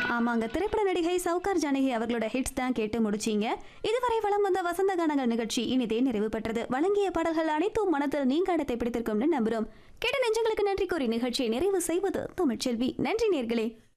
ஆமாங்க, திரைப்பட நடிகை சௌகார் ஜானகி அவர்களோட ஹிட்ஸ் தான் கேட்டு முடிச்சீங்க. இதுவரை வலம் வந்த வசந்த கானங்கள் நிகழ்ச்சி இனிதே நிறைவு பெற்றது. வழங்கிய பாடல்கள் அனைத்தும் மனத்தில் நீங்க இடத்தை பிடித்திருக்கும்னு நம்புறோம். கேட்ட நெஞ்சங்களுக்கு நன்றி கூறி நிகழ்ச்சியை நிறைவு செய்வது தமிழ்ச்செல்வி. நன்றி நேர்களே.